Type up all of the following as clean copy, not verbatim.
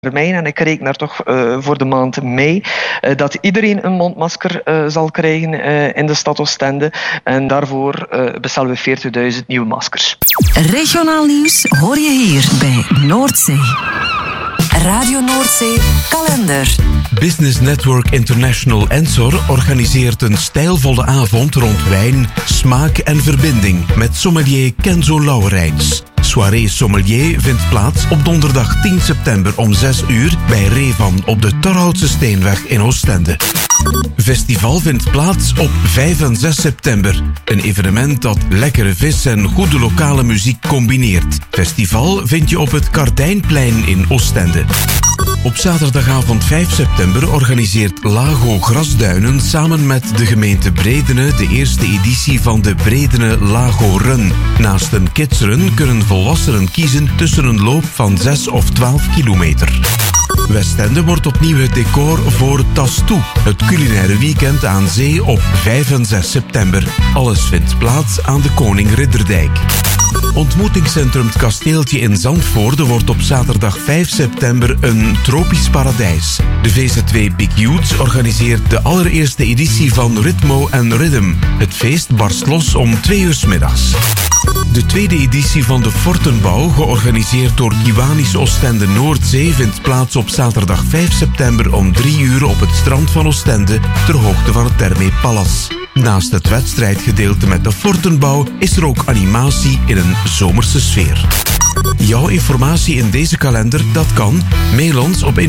termijn, en ik reken daar toch voor de maand mei, dat iedereen een mondmasker zal krijgen in de stad Oostende. En daarvoor bestellen we 40.000 nieuwe maskers. Regionaal nieuws hoor je hier bij Noordzee. Radio Noordzee kalender. Business Network International Ensor organiseert een stijlvolle avond rond wijn, smaak en verbinding met sommelier Kenzo Lauwerijns. Soirée Sommelier vindt plaats op donderdag 10 september om 6 uur bij Revan op de Torhoutse Steenweg in Oostende. Festival vindt plaats op 5 en 6 september. Een evenement dat lekkere vis en goede lokale muziek combineert. Festival vind je op het Kardijnplein in Oostende. Op zaterdagavond 5 september organiseert Lago Grasduinen samen met de gemeente Bredene de eerste editie van de Bredene Lago Run. Naast een kidsrun kunnen volwassenen kiezen tussen een loop van 6 of 12 kilometer. Westende wordt opnieuw het decor voor Tastoe, het culinaire weekend aan zee op 5 en 6 september. Alles vindt plaats aan de Koning Ridderdijk. Ontmoetingscentrum Het Kasteeltje in Zandvoorde wordt op zaterdag 5 september een tropisch paradijs. De VZ2 Big Youths organiseert de allereerste editie van Ritmo and Rhythm. Het feest barst los om 2 uur 's middags. De tweede editie van de Fortenbouw, georganiseerd door Kiwanis Oostende Noordzee, vindt plaats op zaterdag 5 september om 3 uur op het strand van Oostende, ter hoogte van het Thermé Palace. Naast het wedstrijdgedeelte met de Fortenbouw is er ook animatie in een zomerse sfeer. Jouw informatie in deze kalender, dat kan. Mail ons op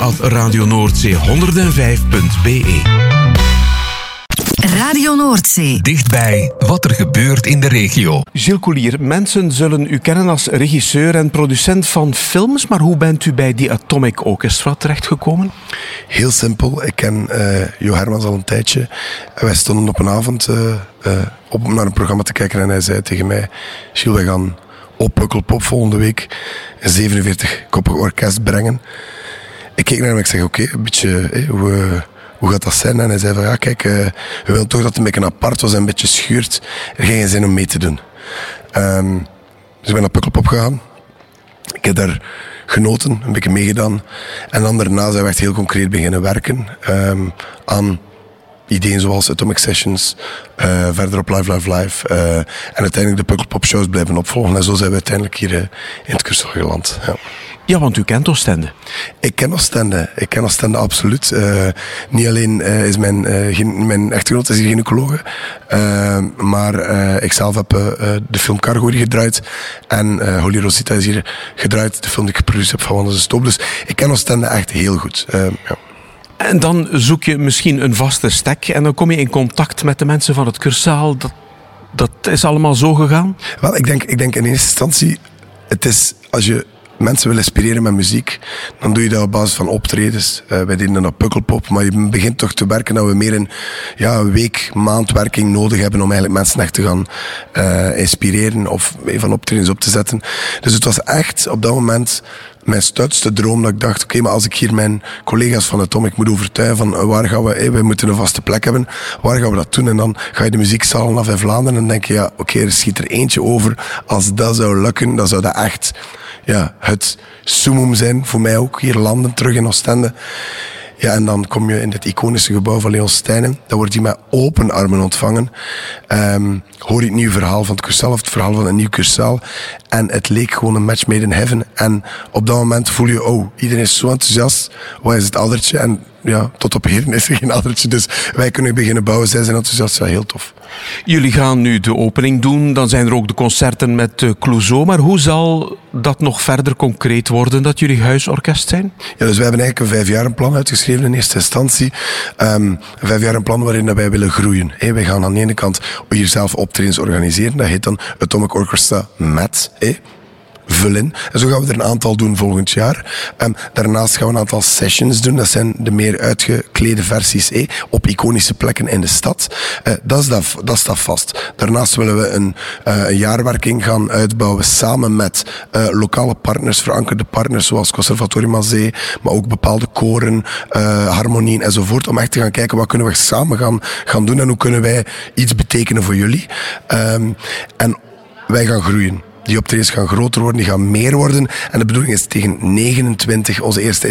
info@radionoordzee105.be. Radio Noordzee. Dichtbij wat er gebeurt in de regio. Gilles Coulier, mensen zullen u kennen als regisseur en producent van films, maar hoe bent u bij die Atomic Orchestra terechtgekomen? Heel simpel. Ik ken Jo Hermans al een tijdje. En wij stonden op een avond op naar een programma te kijken en hij zei tegen mij: Gilles, we gaan op Pukkelpop volgende week een 47-koppig orkest brengen. Ik keek naar hem en ik zeg: oké, een beetje... hoe gaat dat zijn? En hij zei van, ja, kijk, we willen toch dat het een beetje apart was en een beetje schuurt. Er ging geen zin om mee te doen. Dus ik ben naar Pukkelpop gegaan. Ik heb daar genoten, een beetje meegedaan. En dan daarna zijn we echt heel concreet beginnen werken aan ideeën zoals Atomic Sessions, verder op Live. En uiteindelijk de Pukkelpop shows blijven opvolgen. En zo zijn we uiteindelijk hier in het Cursaal geland. Ja. Ja, want u kent Oostende. Ik ken Oostende absoluut. Niet alleen is mijn echtgenoot is hier gynaecologe, maar ik zelf heb de film Cargo hier gedraaid en Holy Rosita is hier gedraaid, de film die ik geproduceerd heb van Wandels de Stoop. Dus ik ken Oostende echt heel goed. Ja. En dan zoek je misschien een vaste stek en dan kom je in contact met de mensen van het Cursaal. Dat is allemaal zo gegaan? Wel, ik denk in eerste instantie, het is als je mensen willen inspireren met muziek, dan doe je dat op basis van optredens. Wij deden dan op Pukkelpop, maar je begint toch te werken dat we meer een week, maand werking nodig hebben om eigenlijk mensen echt te gaan inspireren of van optredens op te zetten. Dus het was echt op dat moment mijn stoutste droom dat ik dacht, oké, maar als ik hier mijn collega's van Atomic moet overtuigen van waar gaan we moeten een vaste plek hebben, waar gaan we dat doen? En dan ga je de muziekzalen af in Vlaanderen en dan denk je, oké, er schiet er eentje over. Als dat zou lukken, dan zou dat echt het summum zijn, voor mij ook, hier landen, terug in Oostende. Ja, en dan kom je in dit iconische gebouw van Leon Steinen. Dan word je met open armen ontvangen. Hoor je het nieuwe verhaal van het Cursaal, of het verhaal van een nieuw Cursaal. En het leek gewoon een match made in heaven. En op dat moment voel je, iedereen is zo enthousiast. Wat is het addertje? En ja, tot op heden is er geen addertje. Dus wij kunnen beginnen bouwen. Zij zijn enthousiast. Ja, heel tof. Jullie gaan nu de opening doen. Dan zijn er ook de concerten met Clouseau. Maar hoe zal dat nog verder concreet worden, dat jullie huisorkest zijn? Ja, dus wij hebben eigenlijk een 5-jarenplan uitgeschreven in eerste instantie. Een 5-jarenplan waarin wij willen groeien. Wij gaan aan de ene kant hier zelf optredens organiseren. Dat heet dan Atomic Orchestra met... vullen. En zo gaan we er een aantal doen volgend jaar. Daarnaast gaan we een aantal sessions doen. Dat zijn de meer uitgeklede versies op iconische plekken in de stad. Dat staat vast. Daarnaast willen we een jaarwerking gaan uitbouwen samen met lokale partners, verankerde partners zoals Conservatorium aan Zee, maar ook bepaalde koren, harmonieën enzovoort, om echt te gaan kijken wat kunnen we samen gaan doen en hoe kunnen wij iets betekenen voor jullie. En wij gaan groeien. Die optredens gaan groter worden, die gaan meer worden. En de bedoeling is tegen 29 onze eerste